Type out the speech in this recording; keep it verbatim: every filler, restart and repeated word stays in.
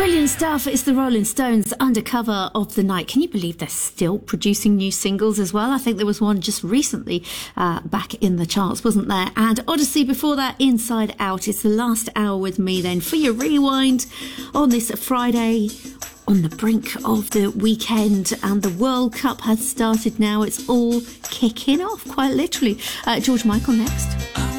Brilliant stuff. It's the Rolling Stones, Undercover of the Night. Can you believe they're still producing new singles as well? I think there was one just recently uh, back in the charts, wasn't there? And Odyssey before that, Inside Out. It's the last hour with me then for your rewind on this Friday, on the brink of the weekend, and the World Cup has started now. It's all kicking off, quite literally. Uh, George Michael next.